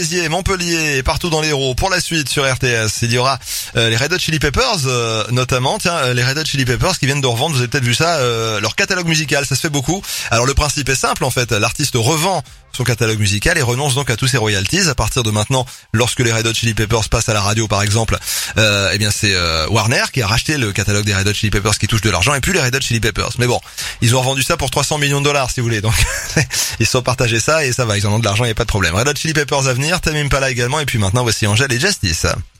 Montpellier et partout dans l'Hérault. Pour la suite sur RTS, il y aura les Red Hot Chili Peppers notamment. Tiens, les Red Hot Chili Peppers qui viennent de revendre, vous avez peut-être vu ça, leur catalogue musical, ça se fait beaucoup. Alors le principe est simple en fait, l'artiste revend son catalogue musical et renonce donc à tous ses royalties. À partir de maintenant, lorsque les Red Hot Chili Peppers passent à la radio par exemple, eh bien c'est Warner qui a racheté le catalogue des Red Hot Chili Peppers qui touche de l'argent et puis les Red Hot Chili Peppers. Mais bon, ils ont revendu ça pour 300 millions de dollars si vous voulez. Donc ils se sont partagés ça et ça va, ils en ont de l'argent, il n'y a pas de problème. Red Hot Chili Peppers à venir, Tame Impala également et puis maintenant voici Angèle et Justice.